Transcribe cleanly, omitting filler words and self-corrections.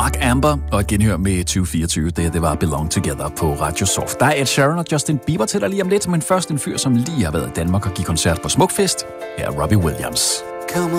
Mark Amber og et genhør med 2024. Det var Belong Together på Radio Soft. Der er Ed Sheeran og Justin Bieber til dig lige om lidt, men først en fyr, som lige har været i Danmark og give koncert på Smukfest. Her er Robbie Williams. Come